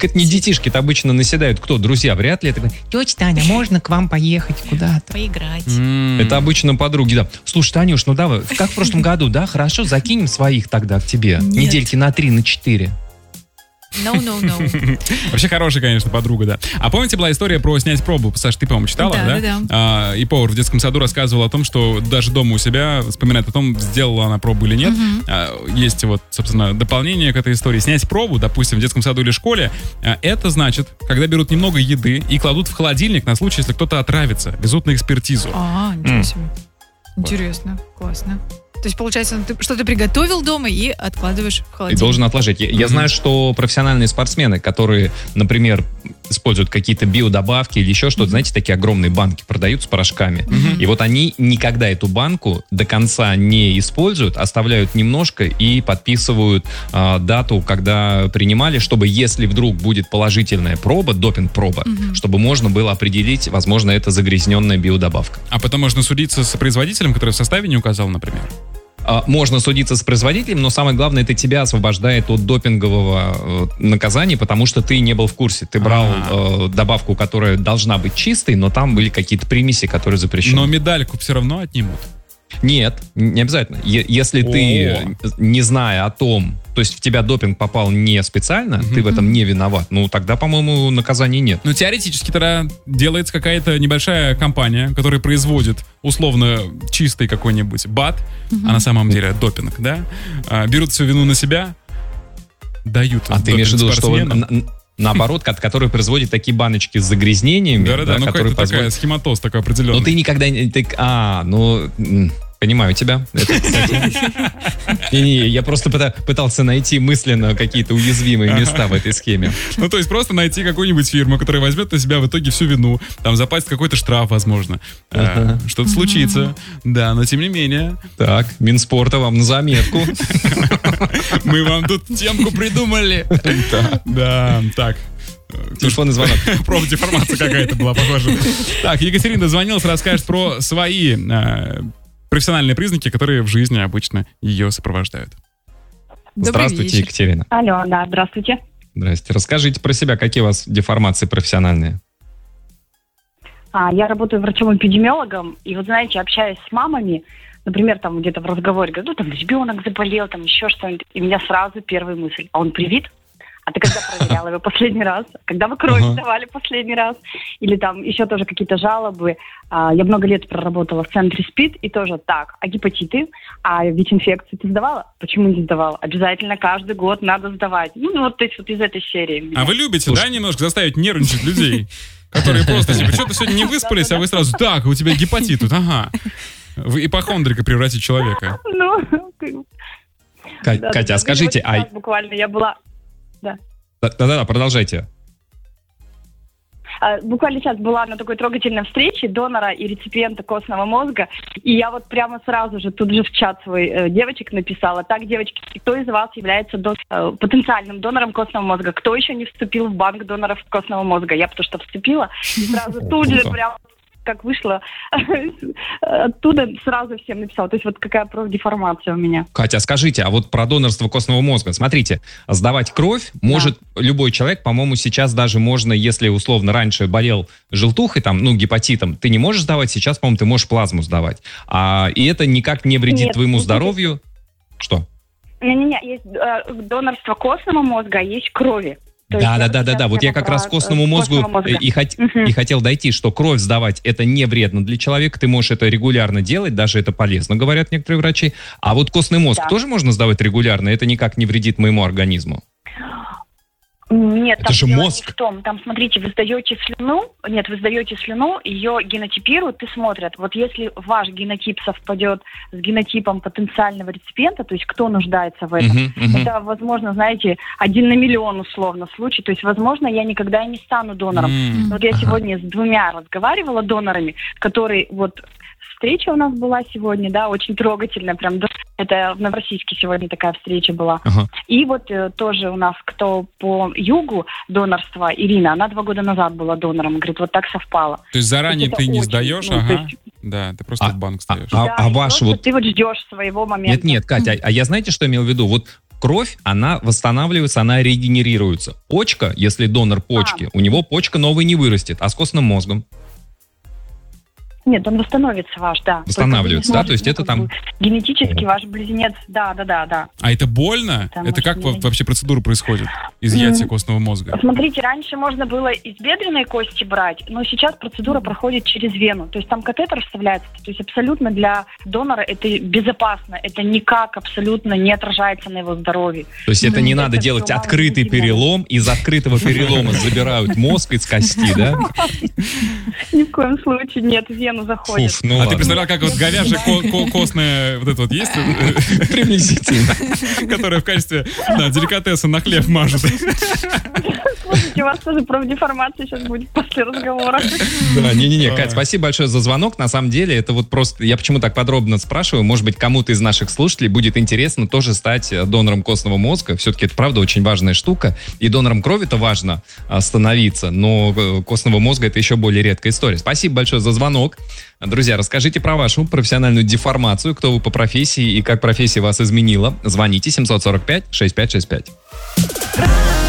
Так это не детишки-то обычно наседают. Кто? Друзья? Вряд ли. Это тетя Таня, можно к вам поехать куда-то? Поиграть. Это обычно подруги, да. Слушай, Танюш, ну давай, как в прошлом году, да? Хорошо, закинем своих тогда к тебе. Нет. Недельки на 3, на 4. No. Вообще хорошая, конечно, подруга, да. А помните, была история про снять пробу? Саша, ты, по-моему, читала, да? Да. И повар в детском саду рассказывал о том, что даже дома у себя вспоминает о том, сделала она пробу или нет. Есть вот, собственно, дополнение к этой истории. Снять пробу, допустим, в детском саду или школе, это значит, когда берут немного еды и кладут в холодильник на случай, если кто-то отравится, везут на экспертизу. Ничего себе. Интересно, классно. То есть, получается, ты что-то приготовил дома и откладываешь в И холодильник. должен отложить. Я знаю, что профессиональные спортсмены, которые, например, используют какие-то биодобавки или еще что-то, знаете, такие огромные банки продают с порошками. И вот они никогда эту банку до конца не используют, оставляют немножко и подписывают дату, когда принимали, чтобы если вдруг будет положительная проба, допинг-проба, чтобы можно было определить, возможно, это загрязненная биодобавка. А потом можно судиться с производителем, который в составе не указал, например? Можно судиться с производителем, но самое главное, это тебя освобождает от допингового наказания, потому что ты не был в курсе. Ты брал добавку, которая должна быть чистой, но там были какие-то примеси, которые запрещены. Но медальку все равно отнимут. Нет, не обязательно. Если ты, не зная о том, то есть в тебя допинг попал не специально, ты в этом не виноват, ну тогда, по-моему, наказания нет. Ну, теоретически тогда делается какая-то небольшая компания, которая производит условно чистый какой-нибудь БАД, а на самом деле допинг, да? Берут всю вину на себя, дают ты имеешь в виду, что спортсменам. наоборот, который производит такие баночки с загрязнениями. Да-да-да, ну которые какая-то такая схематоз такой определенный. Но ты никогда... Понимаю тебя. Не, я просто пытался найти мысленно какие-то уязвимые места в этой схеме. Ну, то есть просто найти какую-нибудь фирму, которая возьмет на себя в итоге всю вину, там заплатит какой-то штраф, возможно. Что-то случится. Да, но тем не менее. Так, Минспорта вам на заметку. Мы вам тут темку придумали. Да, так. Телефонный звонок. Профдеформация какая-то была похожа. Так, Екатерина дозвонилась, расскажет про свои профессиональные признаки, которые в жизни обычно ее сопровождают. Здравствуйте, Екатерина. Алло, да, здравствуйте. Здрасте. Расскажите про себя, какие у вас деформации профессиональные? Я работаю врачом-эпидемиологом, и вот знаете, общаясь с мамами, например, там где-то в разговоре, говорю, там ребенок заболел, там еще что-нибудь, и у меня сразу первая мысль, а он привит? А ты когда проверяла его последний раз? Когда вы кровь сдавали последний раз? Или там еще тоже какие-то жалобы. Я много лет проработала в центре СПИД, и тоже так, а гепатиты? А ведь инфекции ты сдавала? Почему не сдавала? Обязательно каждый год надо сдавать. Ну, вот, то есть вот из этой серии. А вы любите, да, немножко заставить нервничать людей? Которые просто, типа, что-то сегодня не выспались, а вы сразу, так, у тебя гепатит тут, ага. В ипохондрика превратить человека. Катя, а скажите... Буквально я была... Да-да-да, продолжайте. Буквально сейчас была на такой трогательной встрече донора и реципиента костного мозга, и я вот прямо сразу же тут же в чат свой девочек написала: так, девочки, кто из вас является потенциальным донором костного мозга? Кто еще не вступил в банк доноров костного мозга? Я потому что вступила, и сразу тут же прям как вышла оттуда, сразу всем написала. То есть вот какая профдеформация у меня. Катя, скажите, а вот про донорство костного мозга. Смотрите, сдавать кровь может любой человек, по-моему, сейчас даже можно, если условно раньше болел желтухой, там, гепатитом, ты не можешь сдавать, сейчас, по-моему, ты можешь плазму сдавать. И это никак не вредит твоему здоровью. Что? Не-не-не, есть донорство костного мозга, а есть крови. Да. Вот я как раз к костному мозгу и хотел дойти, что кровь сдавать это не вредно для человека. Ты можешь это регулярно делать, даже это полезно, говорят некоторые врачи. А вот костный мозг тоже можно сдавать регулярно, это никак не вредит моему организму. Нет, это же мозг. В том, там, смотрите, вы сдаете слюну, ее генотипируют и смотрят. Вот если ваш генотип совпадет с генотипом потенциального реципиента, то есть кто нуждается в этом, это, возможно, знаете, 1 на миллион условно случай. То есть, возможно, я никогда и не стану донором. Вот я сегодня с 2 разговаривала донорами, которые вот... Встреча у нас была сегодня, да, очень трогательная, прям, это в Новороссийске сегодня такая встреча была. И вот тоже у нас, кто по югу донорства, Ирина, она 2 года назад была донором, говорит, вот так совпало. То есть заранее ты не сдаешь, да, ты просто в банк сдаешь. Ваш вот... Ты вот ждешь своего момента. Нет, Катя, а я знаете, что имел в виду? Вот кровь, она восстанавливается, она регенерируется. Почка, если донор почки, у него почка новая не вырастет, а с костным мозгом? Нет, он восстановится ваш, да. Восстанавливается, да? То есть это там... Генетически ваш близнец, да. А это больно? Это как вообще процедура происходит? Изъятие костного мозга? Смотрите, раньше можно было из бедренной кости брать, но сейчас процедура проходит через вену. То есть там катетер вставляется. То есть абсолютно для донора это безопасно. Это никак абсолютно не отражается на его здоровье. То есть это не надо делать открытый перелом, из открытого перелома забирают мозг из кости, да? Ни в коем случае нет, в вену заходит. А ты представлял, как вот говяжья костная вот это вот есть? Приблизительно. Которая в качестве деликатеса на хлеб мажут. Слушайте, у вас тоже профдеформация сейчас будет после разговора. Да, не-не-не, Кать, спасибо большое за звонок. На самом деле, это вот просто, я почему так подробно спрашиваю, может быть, кому-то из наших слушателей будет интересно тоже стать донором костного мозга. Все-таки это, правда, очень важная штука. И донором крови-то важно становиться, но костного мозга это еще более редкая история. Спасибо большое за звонок. Друзья, расскажите про вашу профессиональную деформацию, кто вы по профессии и как профессия вас изменила. Звоните 745-6565.